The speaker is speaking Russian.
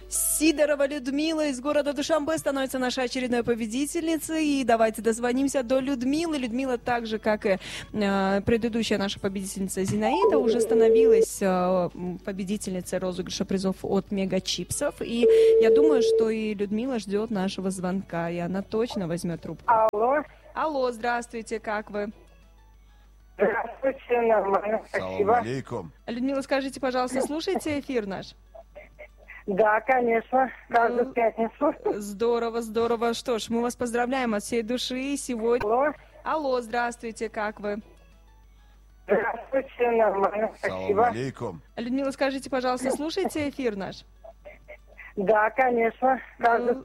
Сидорова Людмила из города Душанбе становится нашей очередной победительницей. И давайте дозвонимся до Людмилы. Людмила, так же, как и предыдущая наша победительница Зинаида, уже становилась победительницей розыгрыша призов от Мегачипсов. И я думаю, что и Людмила ждет нашего звонка, и она точно возьмет трубку. Алло. Алло, здравствуйте, как вы? Здравствуйте, нормально, Салам спасибо. алейкум. Людмила, скажите, пожалуйста, слушаете эфир наш? Да, конечно, каждую пятницу. Здорово, здорово. Что ж, мы вас поздравляем от всей души сегодня. Алло. Алло, здравствуйте, как вы? Здравствуйте, нормально, Салам спасибо. алейкум. Людмила, скажите, пожалуйста, слушаете эфир наш? Да, конечно, каждую